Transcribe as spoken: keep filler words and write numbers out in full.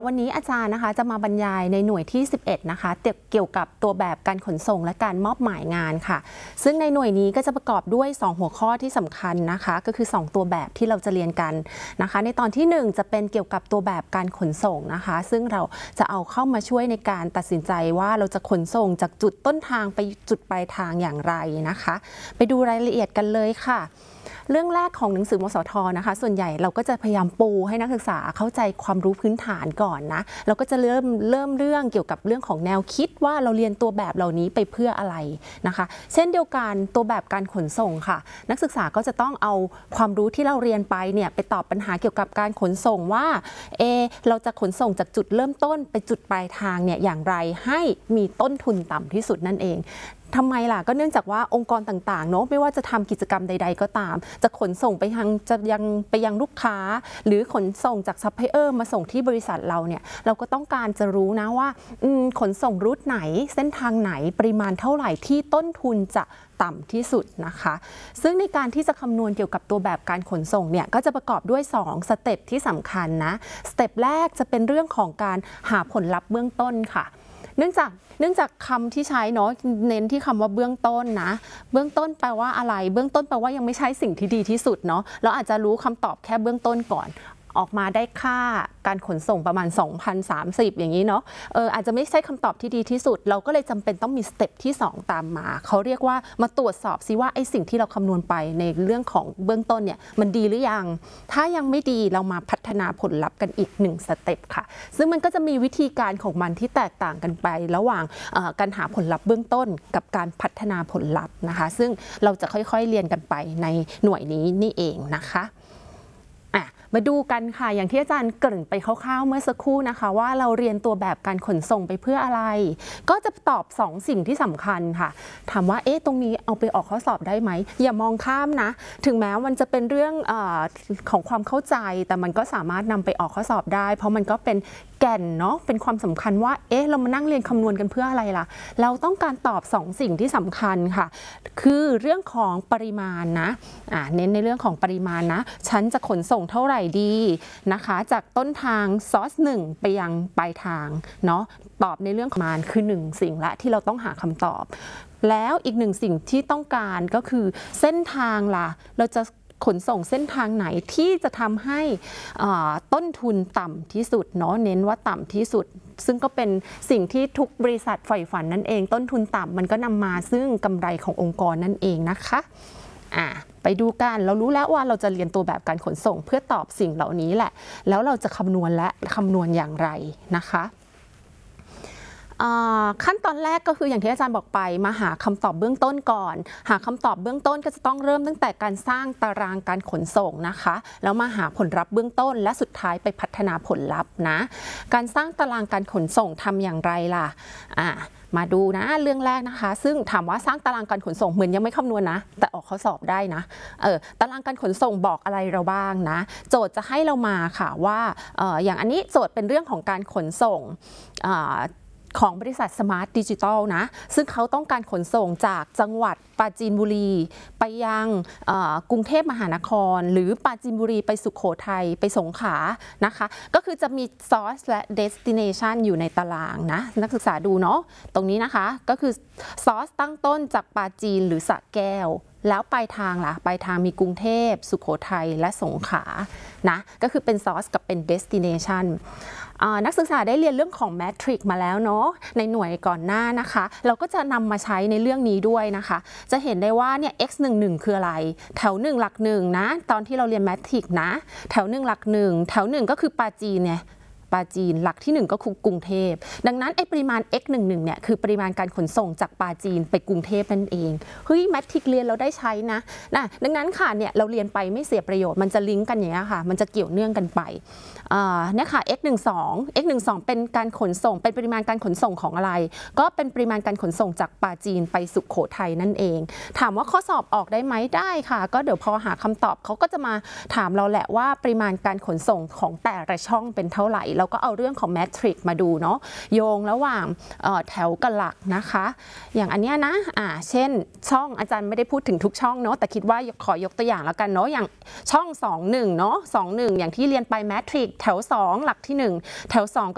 วันนี้อาจารย์นะคะจะมาบรรยายในหน่วยที่สิบเอ็ดนะคะเกี่ยวกับตัวแบบการขนส่งและการมอบหมายงานค่ะซึ่งในหน่วยนี้ก็จะประกอบด้วยสองหัวข้อที่สำคัญนะคะก็คือสองตัวแบบที่เราจะเรียนกันนะคะในตอนที่หนึ่งจะเป็นเกี่ยวกับตัวแบบการขนส่งนะคะซึ่งเราจะเอาเข้ามาช่วยในการตัดสินใจว่าเราจะขนส่งจากจุดต้นทางไปจุดปลายทางอย่างไรนะคะไปดูรายละเอียดกันเลยค่ะเรื่องแรกของหนังสือมสทนะคะส่วนใหญ่เราก็จะพยายามปูให้นักศึกษาเข้าใจความรู้พื้นฐานก่อนนะเราก็จะเริ่มเริ่มเรื่องเกี่ยวกับเรื่องของแนวคิดว่าเราเรียนตัวแบบเหล่านี้ไปเพื่ออะไรนะคะเช่นเดียวกันตัวแบบการขนส่งค่ะนักศึกษาก็จะต้องเอาความรู้ที่เราเรียนไปเนี่ยไปตอบปัญหาเกี่ยวกับการขนส่งว่าเอเราจะขนส่งจากจุดเริ่มต้นไปจุดปลายทางเนี่ยอย่างไรให้มีต้นทุนต่ำที่สุดนั่นเองทำไมล่ะก็เนื่องจากว่าองค์กรต่างๆเนาะไม่ว่าจะทำกิจกรรมใดๆก็ตามจะขนส่งไปยังจะยังไปยังลูกค้าหรือขนส่งจากซัพพลายเออร์มาส่งที่บริษัทเราเนี่ยเราก็ต้องการจะรู้นะว่าขนส่งรูทไหนเส้นทางไหนปริมาณเท่าไหร่ที่ต้นทุนจะต่ำที่สุดนะคะซึ่งในการที่จะคำนวณเกี่ยวกับตัวแบบการขนส่งเนี่ยก็จะประกอบด้วยสองสเต็ปที่สำคัญนะสเต็ปแรกจะเป็นเรื่องของการหาผลลัพธ์เบื้องต้นค่ะเนื่องจากเนื่องจากคำที่ใช้เนาะเน้นที่คำว่าเบื้องต้นนะเบื้องต้นแปลว่าอะไรเบื้องต้นแปลว่ายังไม่ใช่สิ่งที่ดีที่สุดเนาะเราอาจจะรู้คำตอบแค่เบื้องต้นก่อนออกมาได้ค่าการขนส่งประมาณ สองพันสามสิบ อย่างนี้เนาะเอออาจจะไม่ใช่คำตอบที่ดีที่สุดเราก็เลยจำเป็นต้องมีสเต็ปที่สองตามมาเขาเรียกว่ามาตรวจสอบซิว่าไอ้สิ่งที่เราคำนวณไปในเรื่องของเบื้องต้นเนี่ยมันดีหรือยังถ้ายังไม่ดีเรามาพัฒนาผลลัพธ์กันอีกหนึ่งสเต็ปค่ะซึ่งมันก็จะมีวิธีการของมันที่แตกต่างกันไประหว่างการหาผลลัพธ์เบื้องต้นกับการพัฒนาผลลัพธ์นะคะซึ่งเราจะค่อยๆเรียนกันไปในหน่วยนี้นี่เองนะคะมาดูกันค่ะอย่างที่อาจารย์เกริ่นไปคร่าวๆเมื่อสักครู่นะคะว่าเราเรียนตัวแบบการขนส่งไปเพื่ออะไรก็จะตอบสองสิ่งที่สำคัญค่ะถามว่าเอ๊ะตรงนี้เอาไปออกข้อสอบได้ไหมอย่ามองข้ามนะถึงแม้มันจะเป็นเรื่องเออของความเข้าใจแต่มันก็สามารถนำไปออกข้อสอบได้เพราะมันก็เป็นแก่นเนาะเป็นความสำคัญว่าเอ๊ะเรามานั่งเรียนคำนวณกันเพื่ออะไรล่ะเราต้องการตอบสองสิ่งที่สำคัญค่ะคือเรื่องของปริมาณนะอ่าเน้นในเรื่องของปริมาณนะฉันจะขนส่งเท่าไหร่ดีนะคะจากต้นทางซอสหนึ่งไปยังปลายทางเนาะตอบในเรื่องของปริมาณคือหนึ่งสิ่งละที่เราต้องหาคำตอบแล้วอีกหนึ่งสิ่งที่ต้องการก็คือเส้นทางล่ะเราจะขนส่งเส้นทางไหนที่จะทำให้ต้นทุนต่ำที่สุดเนาะเน้นว่าต่ำที่สุดซึ่งก็เป็นสิ่งที่ทุกบริษัทใฝ่ฝันนั่นเองต้นทุนต่ำมันก็นำมาซึ่งกำไรขององค์กรนั่นเองนะคะอ่ะไปดูกันเรารู้แล้วว่าเราจะเรียนตัวแบบการขนส่งเพื่อตอบสิ่งเหล่านี้แหละแล้วเราจะคำนวณและคำนวณอย่างไรนะคะขั้นตอนแรกก็คืออย่างที่อาจารย์บอกไปมาหาคำตอบเบื้องต้นก่อนหาคำตอบเบื้องต้นก็จะต้องเริ่มตั้งแต่การสร้างตารางการขนส่งนะคะแล้วมาหาผลลัพธ์เบื้องต้นและสุดท้ายไปพัฒนาผลลัพธ์นะการสร้างตารางการขนส่งทำอย่างไรล่ะอ่ามาดูนะเรื่องแรกนะคะซึ่งถามว่าสร้างตารางการขนส่งเหมือนยังไม่คำนวณนะแต่ออกข้อสอบได้นะเออตารางการขนส่งบอกอะไรเราบ้างนะโจทย์จะให้เรามาค่ะว่าเอออย่างอันนี้โจทย์เป็นเรื่องของการขนส่งของบริษัทสมาร์ทดิจิทัลนะซึ่งเขาต้องการขนส่งจากจังหวัดปราจีนบุรีไปยังกรุงเทพมหานครหรือปราจีนบุรีไปสุขโขทัยไปสงขลานะคะก็คือจะมี source และ destination อยู่ในตารางนะนักศึกษาดูเนาะตรงนี้นะคะก็คือ source ตั้งต้นจากปราจีนหรือสระแก้วแล้วปลายทางล่ะปลายทางมีกรุงเทพสุโขทัยและสงขลานะก็คือเป็น source กับเป็น destination นักศึกษาได้เรียนเรื่องของ matrix มาแล้วเนาะในหน่วยก่อนหน้านะคะเราก็จะนำมาใช้ในเรื่องนี้ด้วยนะคะจะเห็นได้ว่าเนี่ย x หนึ่งหนึ่งคืออะไรแถวหนึ่งหลักหนึ่งนะตอนที่เราเรียน matrix นะแถวหนึ่งหลักหนึ่งแถวหนึ่งก็คือปราจีนเนี่ยปราจีนหลักที่หนึ่งก็คือกรุงเทพดังนั้นไอ้ปริมาณ x หนึ่งหนึ่งเนี่ยคือปริมาณการขนส่งจากปราจีนไปกรุงเทพนั่นเองเฮ้ยแมทริกเรียนเราได้ใช้นะนะดังนั้นค่ะเนี่ยเราเรียนไปไม่เสียประโยชน์มันจะลิงก์กันอย่างนี้ค่ะมันจะเกี่ยวเนื่องกันไปเนี่ยค่ะ x หนึ่งสอง x หนึ่งสองเป็นการขนส่งเป็นปริมาณการขนส่งของอะไรก็เป็นปริมาณการขนส่งจากปราจีนไปสุโขทัยนั่นเองถามว่าข้อสอบออกได้ไหมได้ค่ะก็เดี๋ยวพอหาคำตอบเขาก็จะมาถามเราแหละว่าปริมาณการขนส่งของแต่ละช่องเป็นเท่าไหร่เราก็เอาเรื่องของแมทริกมาดูเนาะโยงระหว่างแถวกับหลักนะคะอย่างอันนี้นะอ่าเช่นช่องอาจารย์ไม่ได้พูดถึงทุกช่องเนาะแต่คิดว่าขอยกตัวอย่างแล้วกันเนาะอย่างช่องสอง หนึ่งเนาะสอง หนึ่งอย่างที่เรียนไปแมทริกแถวสองหลักที่หนึ่งแถวสอง